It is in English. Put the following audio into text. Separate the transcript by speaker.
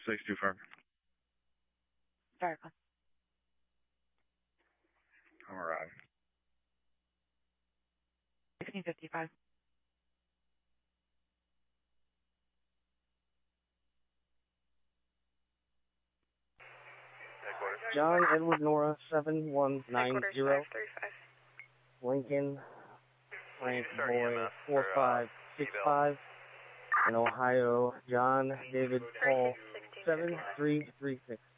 Speaker 1: 625.
Speaker 2: Verify.
Speaker 1: All right.
Speaker 2: 1655.
Speaker 3: John Edward Nora 7190. Lincoln Frank Boy 4565. In Ohio, John David Paul 7336.